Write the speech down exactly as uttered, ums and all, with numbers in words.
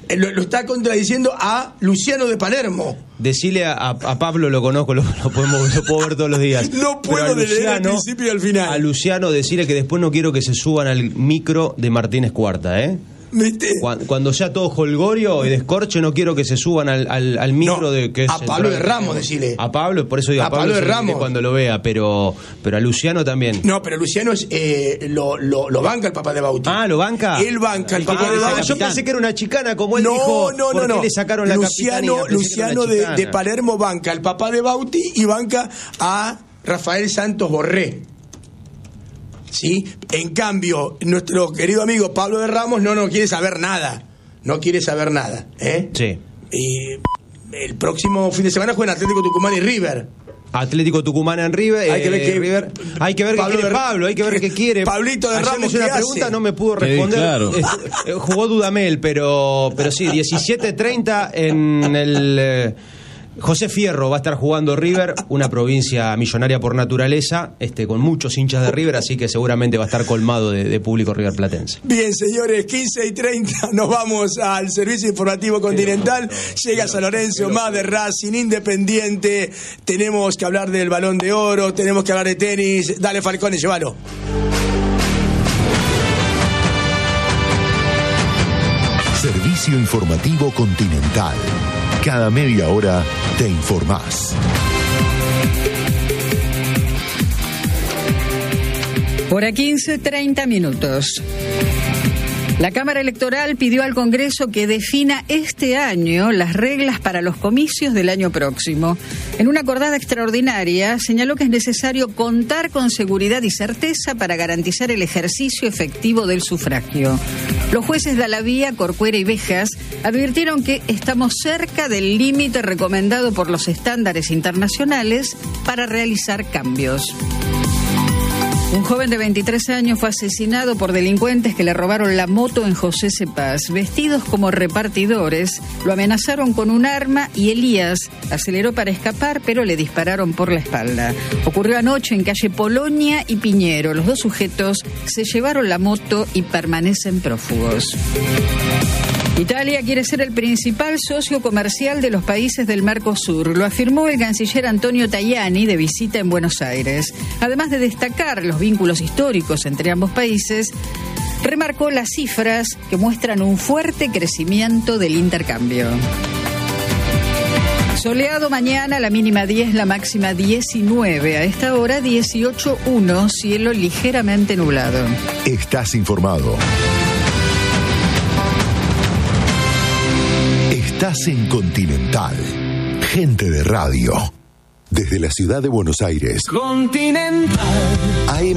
lo, lo está contradiciendo a Luciano de Palermo. Decile a, a Pablo, lo conozco, lo, lo, podemos, lo puedo ver todos los días. No puedo leer al principio y al final. A Luciano decirle que después no quiero que se suban al micro de Martínez Cuarta, ¿eh? Cuando, cuando sea todo jolgorio y descorche, no quiero que se suban al, al, al micro no, de que es a Pablo de Ramos, decirle. A Pablo, por eso digo, a, a Pablo, Pablo de Ramos cuando lo vea, pero pero a Luciano también. No, pero Luciano es eh, lo, lo, lo banca el papá de Bauti. Ah, ¿lo banca? Él banca el papá de Bauti. Yo pensé que era una chicana, como él no, dijo. No, no, no, no. Le sacaron la Luciano, Luciano de, de Palermo banca al papá de Bauti y banca a Rafael Santos Borré. ¿Sí? En cambio, nuestro querido amigo Pablo de Ramos no, no quiere saber nada. No quiere saber nada. ¿eh? Sí. Y el próximo fin de semana juegan Atlético Tucumán y River. Atlético Tucumán en River. Hay que ver, eh, que, River. Hay que ver qué quiere de, Pablo, hay que ver qué quiere. Pablito de Ayer Ramos, me hizo una pregunta, hace? no me pudo responder. Sí, claro. eh, jugó Dudamel, pero, pero sí, diecisiete treinta en el... Eh, José Fierro va a estar jugando River, una provincia millonaria por naturaleza, este, con muchos hinchas de River, así que seguramente va a estar colmado de, de público riverplatense. Bien, señores, quince y treinta, nos vamos al servicio informativo continental. Llega San Lorenzo, más de Racing, Independiente. Tenemos que hablar del Balón de Oro, tenemos que hablar de tenis. Dale, Falcone, llévalo. Servicio informativo continental. Cada media hora te informás. Hora quince, treinta minutos. La Cámara Electoral pidió al Congreso que defina este año las reglas para los comicios del año próximo. En una acordada extraordinaria, señaló que es necesario contar con seguridad y certeza para garantizar el ejercicio efectivo del sufragio. Los jueces de Alavía, Corcuera y Bejas advirtieron que estamos cerca del límite recomendado por los estándares internacionales para realizar cambios. Un joven de veintitrés años fue asesinado por delincuentes que le robaron la moto en José Cepaz. Vestidos como repartidores, lo amenazaron con un arma y Elías aceleró para escapar, pero le dispararon por la espalda. Ocurrió anoche en calle Polonia y Piñero. Los dos sujetos se llevaron la moto y permanecen prófugos. Italia quiere ser el principal socio comercial de los países del Mercosur, lo afirmó el canciller Antonio Tajani de visita en Buenos Aires. Además de destacar los vínculos históricos entre ambos países, remarcó las cifras que muestran un fuerte crecimiento del intercambio. Soleado mañana, la mínima diez, la máxima diecinueve. A esta hora dieciocho uno, cielo ligeramente nublado. Estás informado. Estás en Continental. Gente de radio. Desde la ciudad de Buenos Aires. Continental. A M